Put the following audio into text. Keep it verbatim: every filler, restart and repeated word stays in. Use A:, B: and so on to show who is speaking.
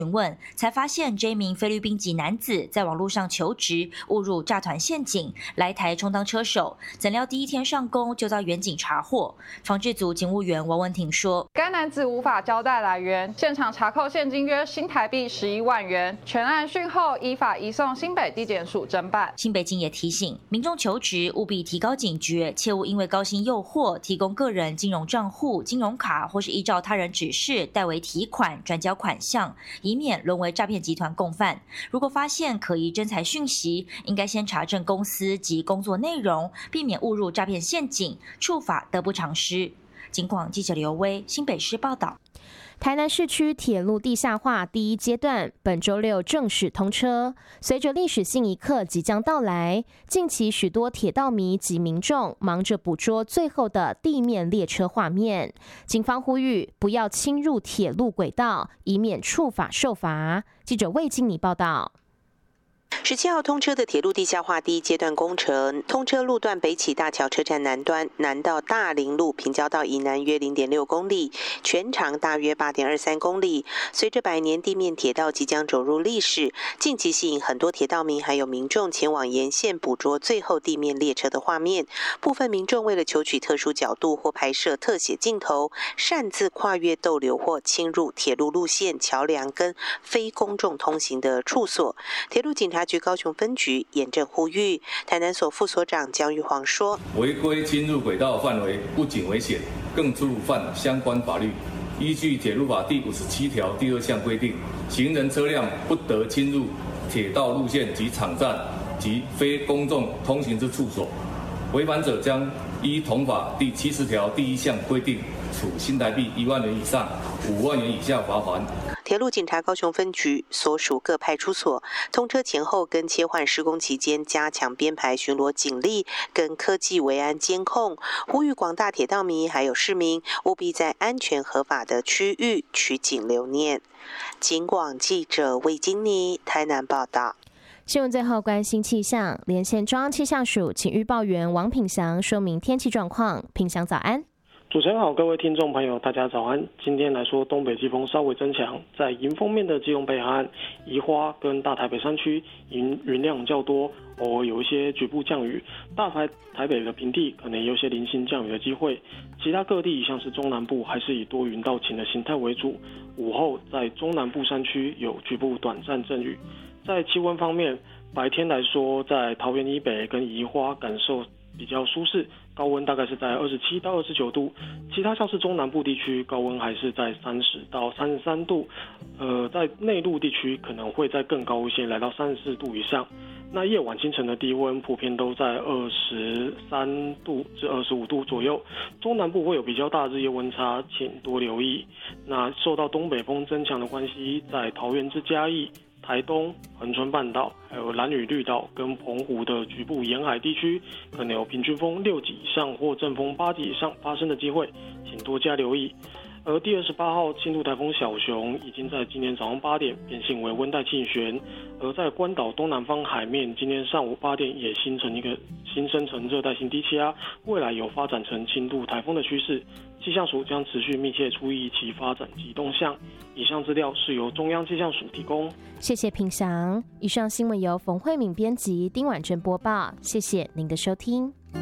A: 询问，才发现这名菲律宾籍男子在网络上求职，误入诈团陷阱，来台充当车手。怎料第一天上工就遭远警查获。防治组警务员王文婷说：“
B: 该男子无法交代来源，现场查扣现金约新台币十一万元，全案讯后依法移送新北地检署侦办。”
A: 新北警也提醒民众求职务必提高警觉，切勿因为高薪诱惑提供个人金融账户、金融卡，或是依照他人指示代为提款、转缴款项，以免沦为诈骗集团共犯。如果发现可疑真财讯息，应该先查证公司及工作内容，避免误入诈骗陷阱，触法得不偿失。警广记者刘威新北市报道。
C: 台南市区铁路地下化第一阶段本周六正式通车，随着历史性一刻即将到来，近期许多铁道迷及民众忙着捕捉最后的地面列车画面。警方呼吁不要侵入铁路轨道，以免触法受罚。记者魏金妮报道。
D: 十七号通车的铁路地下化第一阶段工程，通车路段北起大桥车站南端，南到大林路平交道以南约 零点六公里，全长大约 八点二三公里。随着百年地面铁道即将走入历史，近期吸引很多铁道迷还有民众前往沿线捕捉最后地面列车的画面。部分民众为了求取特殊角度或拍摄特写镜头，擅自跨越逗留或侵入铁路路线、桥梁跟非公众通行的处所。铁路警察局高雄分局严正呼吁，台南所副所长江玉煌说：“
E: 违规侵入轨道范围不仅危险，更触犯相关法律。依据铁路法第五十七条第二项规定，行人车辆不得侵入铁道路线及场站及非公众通行之处所，违反者将依同法第七十条第一项规定，处新台币一万元以上五万元以下罚锾。”
D: 铁路警察高雄分局所属各派出所通车前后跟切换施工期间加强编排巡逻警力跟科技维安监控，呼吁广大铁道迷还有市民务必在安全合法的区域取景留念。警广记者魏金妮台南报道。
C: 新闻最后关心气象，连线中央气象署请预报员王品祥说明天气状况。品祥早安。
F: 主持人好，各位听众朋友，大家早安。今天来说，东北季风稍微增强，在迎风面的基隆北海岸、宜花跟大台北山区，云云量较多，偶尔有一些局部降雨。大台台北的平地可能有些零星降雨的机会，其他各地像是中南部还是以多云到晴的形态为主。午后在中南部山区有局部短暂阵雨。在气温方面，白天来说，在桃园以北跟宜花感受比较舒适，高温大概是在二十七到二十九度，其他像是中南部地区高温还是在三十到三十三度，呃，在内陆地区可能会再更高一些，来到三十四度以上。那夜晚清晨的低温普遍都在二十三度至二十五度左右，中南部会有比较大的日夜温差，请多留意。那受到东北风增强的关系，在桃园至嘉义、台东、恒春半岛，还有兰屿绿岛跟澎湖的局部沿海地区，可能有平均风六级以上或阵风八级以上发生的机会，请多加留意。而第二十八号轻度台风小熊已经在今天早上八点变性为温带气旋，而在关岛东南方海面，今天上午八点也形成一个新生成热带性低气压，未来有发展成轻度台风的趋势。气象署将持续密切注意其发展及动向。以上资料是由中央气象署提供。
C: 谢谢品祥。以上新闻由冯慧敏编辑，丁婉珍播报。谢谢您的收听。